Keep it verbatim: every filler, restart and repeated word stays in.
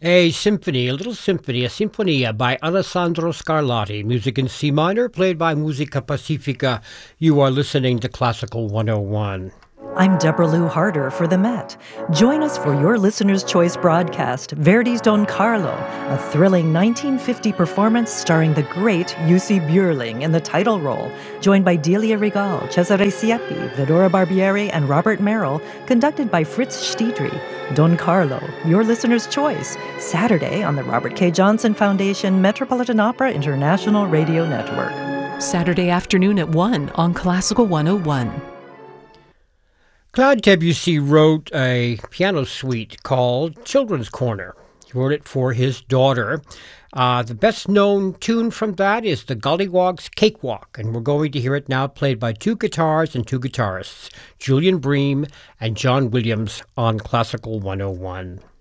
A symphony, a little symphony, a sinfonia by Alessandro Scarlatti, music in C minor, played by Musica Pacifica. You are listening to Classical one oh one. I'm Deborah Lou Harder for the Met. Join us for your Listener's Choice broadcast, Verdi's Don Carlo, a thrilling nineteen fifty performance starring the great Jussi Björling in the title role, joined by Delia Regal, Cesare Siepi, Vidora Barbieri, and Robert Merrill, conducted by Fritz Stiedry. Don Carlo, your Listener's Choice, Saturday on the Robert K. Johnson Foundation Metropolitan Opera International Radio Network. Saturday afternoon at one on Classical one oh one. Claude Debussy wrote a piano suite called Children's Corner. He wrote it for his daughter. Uh, the best-known tune from that is the Golliwogg's Cakewalk, and we're going to hear it now played by two guitars and two guitarists, Julian Bream and John Williams on Classical one oh one.